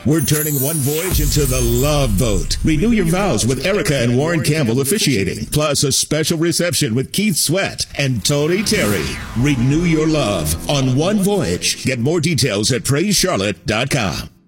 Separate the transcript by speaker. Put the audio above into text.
Speaker 1: We're turning one voyage into the love boat. Renew your vows with Erica and Warren Campbell officiating, plus a special reception with Keith Sweat and Tony Terry. Renew your love on one voyage. Get more details at PraiseCharlotte.com.